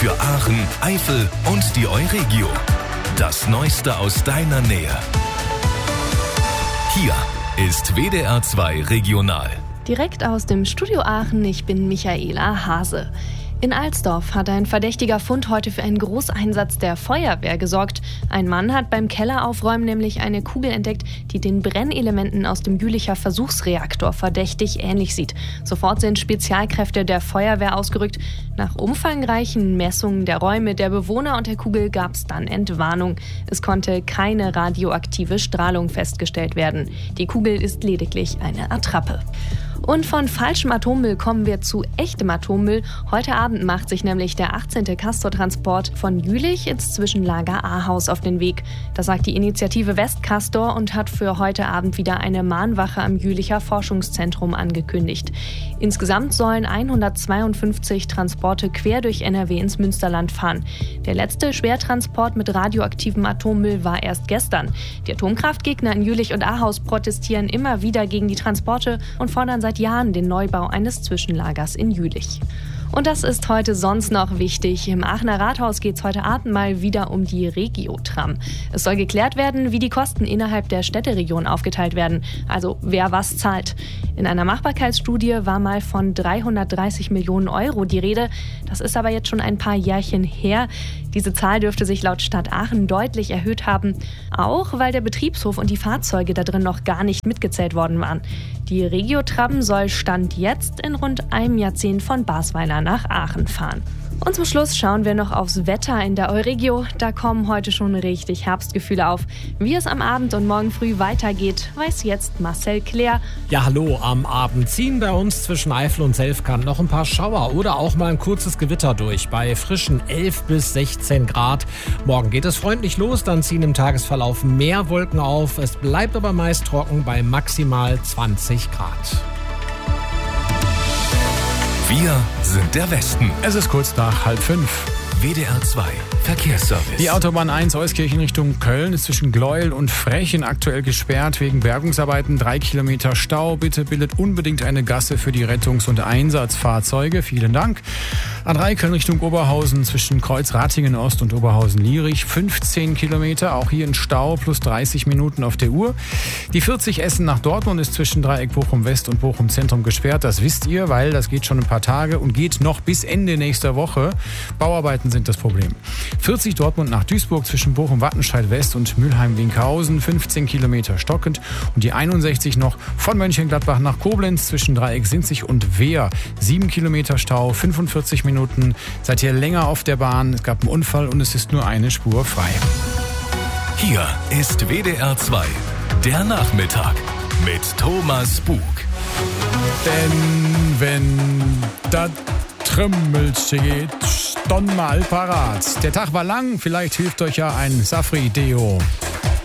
für Aachen, Eifel und die Euregio. Das Neueste aus deiner Nähe. Hier ist WDR 2 Regional. Direkt aus dem Studio Aachen, ich bin Michaela Hase. In Alsdorf hat ein verdächtiger Fund heute für einen Großeinsatz der Feuerwehr gesorgt. Ein Mann hat beim Kelleraufräumen nämlich eine Kugel entdeckt, die den Brennelementen aus dem Jülicher Versuchsreaktor verdächtig ähnlich sieht. Sofort sind Spezialkräfte der Feuerwehr ausgerückt. Nach umfangreichen Messungen der Räume, der Bewohner und der Kugel gab es dann Entwarnung. Es konnte keine radioaktive Strahlung festgestellt werden. Die Kugel ist lediglich eine Attrappe. Und von falschem Atommüll kommen wir zu echtem Atommüll. Heute Abend macht sich nämlich der 18. Castor-Transport von Jülich ins Zwischenlager Ahaus auf den Weg. Das sagt die Initiative Westcastor und hat für heute Abend wieder eine Mahnwache am Jülicher Forschungszentrum angekündigt. Insgesamt sollen 152 Transporte quer durch NRW ins Münsterland fahren. Der letzte Schwertransport mit radioaktivem Atommüll war erst gestern. Die Atomkraftgegner in Jülich und Ahaus protestieren immer wieder gegen die Transporte und fordern seit Jahren den Neubau eines Zwischenlagers in Jülich. Und das ist heute sonst noch wichtig. Im Aachener Rathaus geht es heute Abend mal wieder um die Regio-Tram. Es soll geklärt werden, wie die Kosten innerhalb der Städteregion aufgeteilt werden. Also wer was zahlt. In einer Machbarkeitsstudie war mal von 330 Millionen Euro die Rede. Das ist aber jetzt schon ein paar Jährchen her. Diese Zahl dürfte sich laut Stadt Aachen deutlich erhöht haben. Auch weil der Betriebshof und die Fahrzeuge da drin noch gar nicht mitgezählt worden waren. Die Regio-Tram soll Stand jetzt in rund einem Jahrzehnt von Basweiler nach Aachen fahren. Und zum Schluss schauen wir noch aufs Wetter in der Euregio. Da kommen heute schon richtig Herbstgefühle auf. Wie es am Abend und morgen früh weitergeht, weiß jetzt Marcel Claire. Ja, hallo. Am Abend ziehen bei uns zwischen Eifel und Selfkant noch ein paar Schauer oder auch mal ein kurzes Gewitter durch bei frischen 11 bis 16 Grad. Morgen geht es freundlich los, dann ziehen im Tagesverlauf mehr Wolken auf. Es bleibt aber meist trocken bei maximal 20 Grad. Wir sind der Westen. Es ist kurz nach 4:30. WDR 2 Verkehrsservice. Die Autobahn 1 Euskirchen Richtung Köln ist zwischen Gleuel und Frechen aktuell gesperrt wegen Bergungsarbeiten. 3 Kilometer Stau. Bitte bildet unbedingt eine Gasse für die Rettungs- und Einsatzfahrzeuge. Vielen Dank. A3 Köln Richtung Oberhausen zwischen Kreuz-Ratingen Ost und Oberhausen-Lierich. 15 Kilometer, auch hier ein Stau, plus 30 Minuten auf der Uhr. Die 40 Essen nach Dortmund ist zwischen Dreieck Bochum West und Bochum Zentrum gesperrt. Das wisst ihr, weil das geht schon ein paar Tage und geht noch bis Ende nächster Woche. Bauarbeiten sind das Problem. 40 Dortmund nach Duisburg zwischen Bochum-Wattenscheid West und Mülheim-Winkhausen, 15 Kilometer stockend. Und die 61 noch von Mönchengladbach nach Koblenz zwischen Dreieck Sinzig und Wehr. 7 Kilometer Stau, 45 Minuten. Seid ihr länger auf der Bahn? Es gab einen Unfall und es ist nur eine Spur frei. Hier ist WDR 2, der Nachmittag mit Thomas Bug. Denn wenn das Trümmelchen geht, dann mal parat. Der Tag war lang, vielleicht hilft euch ja ein Safri-Deo.